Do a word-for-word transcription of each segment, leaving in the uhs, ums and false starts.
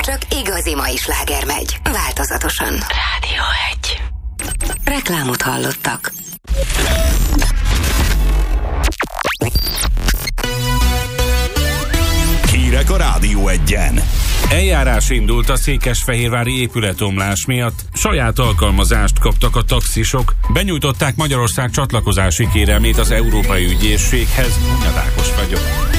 csak igazi mai sláger megy. Változatosan. Rádió egy. Reklámot hallottak. Hírek a Rádió egyen. Eljárás indult a székesfehérvári épületomlás miatt. Saját alkalmazást kaptak a taxisok. Benyújtották Magyarország csatlakozási kérelmét az Európai Ügyészséghez. Nyadrákos vagyok.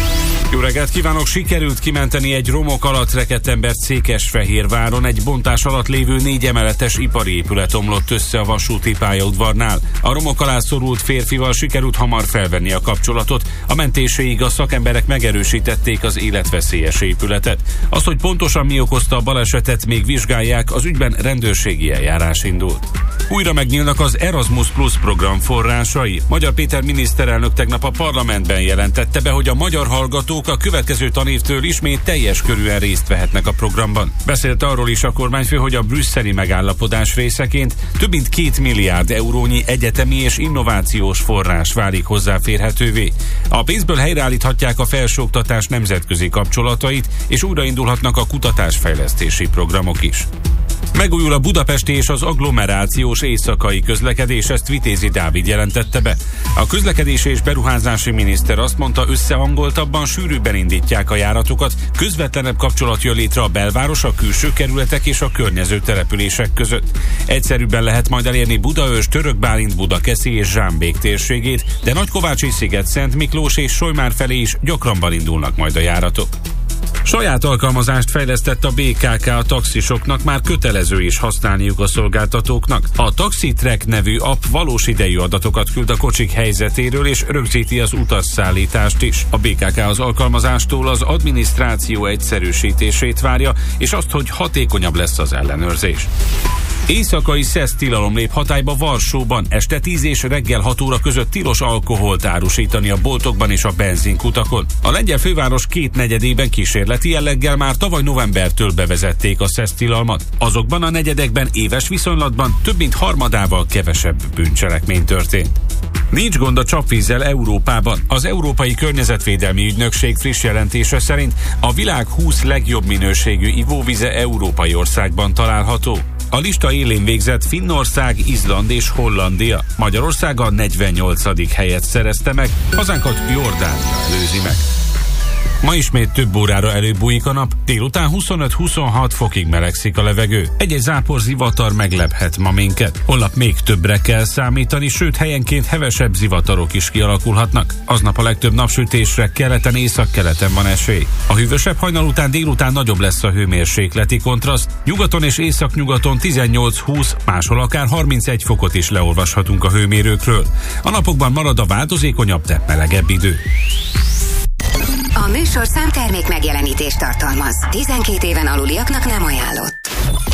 Jó reggelt kívánok! Sikerült kimenteni egy romok alatt rekedt embert Székesfehérváron. Egy bontás alatt lévő négy emeletes ipari épület omlott össze a vasúti pályaudvarnál. A romok alá szorult férfival sikerült hamar felvenni a kapcsolatot. A mentéséig a szakemberek megerősítették az életveszélyes épületet. Az, hogy pontosan mi okozta a balesetet, még vizsgálják, az ügyben rendőrségi eljárás indult. Újra megnyílnak az Erasmus Plus program forrásai. Magyar Péter miniszterelnök tegnap a parlamentben jelentette be, hogy a magyar hallgatók a következő tanévtől ismét teljes körűen részt vehetnek a programban. Beszélt arról is a kormányfő, hogy a brüsszeli megállapodás részeként több mint két milliárd eurónyi egyetemi és innovációs forrás válik hozzáférhetővé. A pénzből helyreállíthatják a felsőoktatás nemzetközi kapcsolatait, és újraindulhatnak a kutatásfejlesztési programok is. Megújul a budapesti és az agglomerációs éjszakai közlekedés, ezt Vitézi Dávid jelentette be. A közlekedési és beruházási miniszter azt mondta, összehangoltabban, sűrűbben indítják a járatokat, közvetlenebb kapcsolat jön létre a belváros, a külső kerületek és a környező települések között. Egyszerűbben lehet majd elérni Budaörs, Törökbálint, Budakeszi és Zsámbék térségét, de Nagykovácsi sziget, Szent Miklós és Solymár felé is gyakrabban indulnak majd a járatok. Saját alkalmazást fejlesztett a bé ká ká a taxisoknak, már kötelező is használniuk a szolgáltatóknak. A TaxiTrack nevű app valós idejű adatokat küld a kocsik helyzetéről és rögzíti az utasszállítást is. A bé ká ká az alkalmazástól az adminisztráció egyszerűsítését várja, és azt, hogy hatékonyabb lesz az ellenőrzés. Éjszakai szesz tilalom lép hatályba Varsóban. Este tíz és reggel hat óra között tilos alkoholt árusítani a boltokban és a benzinkutakon. A lengyel főváros két negyedében kísérleti jelleggel már tavaly novembertől bevezették a szesz tilalmat. Azokban a negyedekben éves viszonylatban több mint harmadával kevesebb bűncselekmény történt. Nincs gond a csapvízzel Európában. Az Európai Környezetvédelmi Ügynökség friss jelentése szerint a világ húsz legjobb minőségű ivóvize európai országban található. A lista élén végzett Finnország, Izland és Hollandia. Magyarország a negyvennyolcadik helyet szerezte meg, hazánkat Jordánia előzi meg. Ma ismét több órára előbújik a nap, délután huszonöt-huszonhat fokig melegszik a levegő. Egy-egy zápor zivatar meglephet ma minket. Holnap még többre kell számítani, sőt helyenként hevesebb zivatarok is kialakulhatnak. Aznap a legtöbb napsütésre keleten, északkeleten van esély. A hűvösebb hajnal után délután nagyobb lesz a hőmérsékleti kontraszt. Nyugaton és északnyugaton tizennyolc-húsz, máshol akár harmincegy fokot is leolvashatunk a hőmérőkről. A napokban marad a változékonyabb, de melegebb idő. A műsor számtermék megjelenítést tartalmaz. tizenkét éven aluliaknak nem ajánlott.